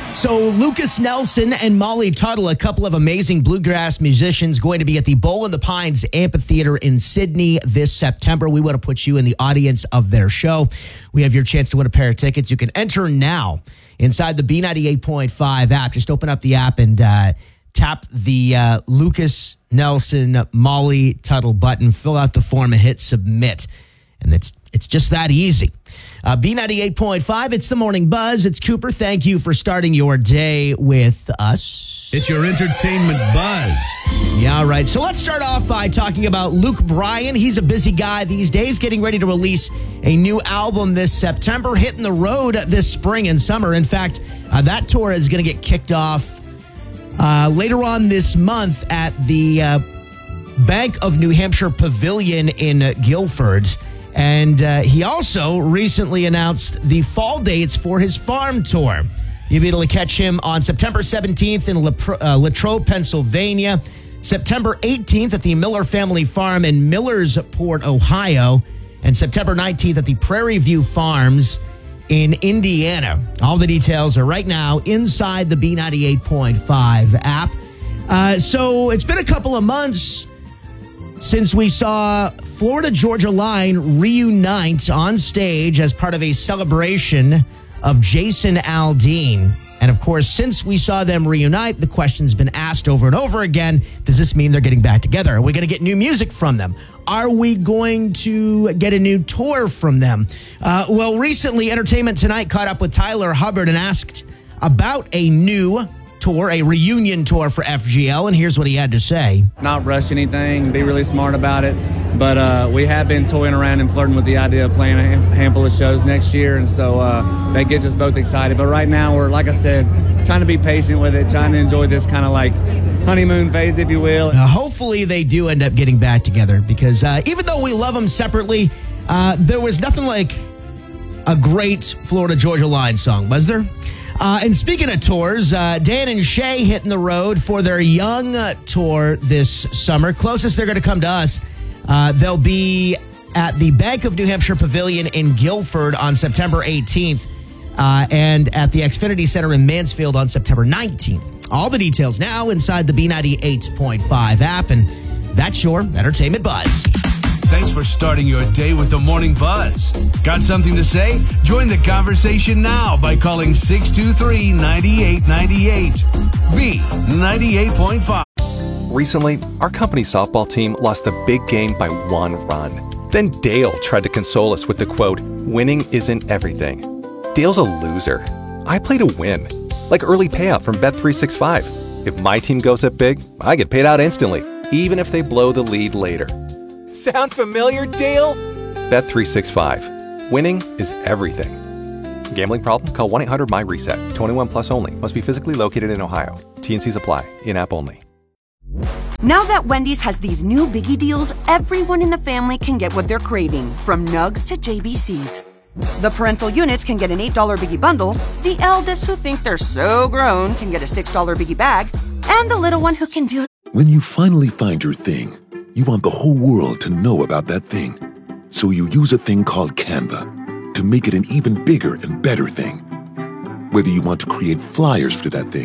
So Lucas Nelson and Molly Tuttle, a couple of amazing bluegrass musicians, going to be at the Bowl in the Pines Amphitheater in Sydney this September. We want to put you in the audience of their show. We have your chance to win a pair of tickets. You can enter now inside the B98.5 app. Just open up the app and tap the Lucas Nelson, Molly Tuttle button, fill out the form and hit submit. And it's just that easy. B98.5, it's the Morning Buzz. It's Cooper. Thank you for starting your day with us. It's your entertainment buzz. Yeah, right. So let's start off by talking about Luke Bryan. He's a busy guy these days, getting ready to release a new album this September, hitting the road this spring and summer. In fact, that tour is going to get kicked off later on this month at the Bank of New Hampshire Pavilion in Guilford. And he also recently announced the fall dates for his farm tour. You'll be able to catch him on September 17th in Latrobe, Pennsylvania, September 18th at the Miller Family Farm in Millersport, Ohio, and September 19th at the Prairie View Farms in Indiana. All the details are right now inside the B98.5 app. So it's been a couple of months since we saw Florida Georgia Line reunite on stage as part of a celebration of Jason Aldean. And of course, since we saw them reunite, the question's been asked over and over again, does this mean they're getting back together? Are we going to get new music from them? Are we going to get a new tour from them? Well, recently, Entertainment Tonight caught up with Tyler Hubbard and asked about a new tour, a reunion tour for FGL, and here's what he had to say. Not rush anything, be really smart about it, but we have been toying around and flirting with the idea of playing a handful of shows next year, and so that gets us both excited. But right now we're, like I said, trying to be patient with it, trying to enjoy this kind of like honeymoon phase, if you will. Hopefully they do end up getting back together, because even though we love them separately, there was nothing like a great Florida Georgia Line song, was there? And speaking of tours, Dan and Shay hitting the road for their Young tour this summer. Closest they're going to come to us, they'll be at the Bank of New Hampshire Pavilion in Guilford on September 18th and at the Xfinity Center in Mansfield on September 19th. All the details now inside the B98.5 app, and that's your Entertainment Buzz. Thanks for starting your day with the Morning Buzz. Got something to say? Join the conversation now by calling 623-9898. B98.5. Recently, our company softball team lost the big game by 1 run. Then Dale tried to console us with the quote, "Winning isn't everything." Dale's a loser. I play to win. Like early payout from Bet365. If my team goes up big, I get paid out instantly, even if they blow the lead later. Sound familiar, Dale? Bet365. Winning is everything. Gambling problem? Call 1-800-MY-RESET. 21 plus only. Must be physically located in Ohio. T&Cs apply. In-app only. Now that Wendy's has these new biggie deals, everyone in the family can get what they're craving, from nugs to JBCs. The parental units can get an $8 biggie bundle, the eldest who think they're so grown can get a $6 biggie bag, and the little one who can do it. When you finally find your thing, you want the whole world to know about that thing. So you use a thing called Canva to make it an even bigger and better thing. Whether you want to create flyers for that thing,